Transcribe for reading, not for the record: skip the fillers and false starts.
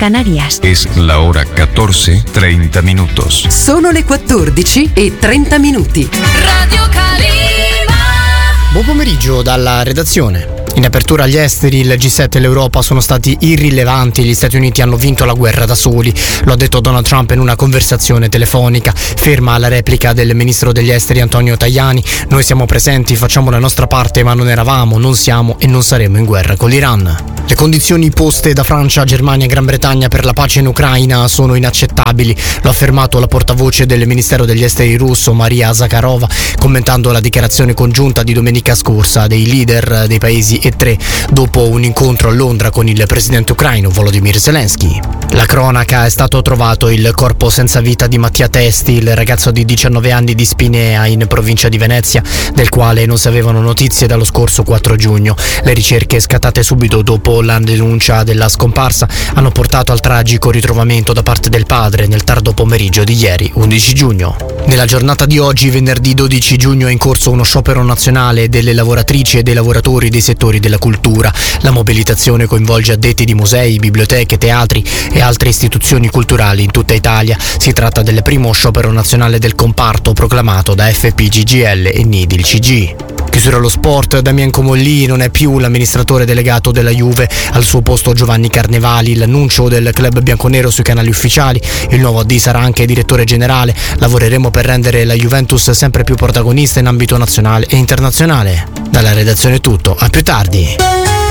Canarias. Es la hora 14:30 minutos. Sono le 14:30. Radio Calima. Buon pomeriggio dalla redazione. In apertura agli esteri, il G7 e l'Europa sono stati irrilevanti, gli Stati Uniti hanno vinto la guerra da soli, lo ha detto Donald Trump in una conversazione telefonica, ferma la replica del ministro degli esteri Antonio Tajani: noi siamo presenti, facciamo la nostra parte, ma non eravamo, non siamo e non saremo in guerra con l'Iran. Le condizioni poste da Francia, Germania e Gran Bretagna per la pace in Ucraina sono inaccettabili, lo ha affermato la portavoce del Ministero degli Esteri russo Maria Zakharova, commentando la dichiarazione congiunta di domenica scorsa dei leader dei paesi E3 dopo un incontro a Londra con il presidente ucraino Volodymyr Zelensky. La cronaca: è stato trovato il corpo senza vita di Mattia Testi, il ragazzo di 19 anni di Spinea in provincia di Venezia, del quale non si avevano notizie dallo scorso 4 giugno. Le ricerche, scattate subito dopo la denuncia della scomparsa, hanno portato al tragico ritrovamento da parte del padre nel tardo pomeriggio di ieri, 11 giugno. Nella giornata di oggi, venerdì 12 giugno, è in corso uno sciopero nazionale delle lavoratrici e dei lavoratori dei settori della cultura. La mobilitazione coinvolge addetti di musei, biblioteche, teatri e altre istituzioni culturali in tutta Italia. Si tratta del primo sciopero nazionale del comparto proclamato da FPGGL e Nidil CG. Chiusura allo sport: Damien Comolli non è più l'amministratore delegato della Juve, al suo posto Giovanni Carnevali. L'annuncio del club bianconero sui canali ufficiali: il nuovo AD sarà anche direttore generale. Lavoreremo per rendere la Juventus sempre più protagonista in ambito nazionale e internazionale. Dalla redazione è tutto, a più tardi.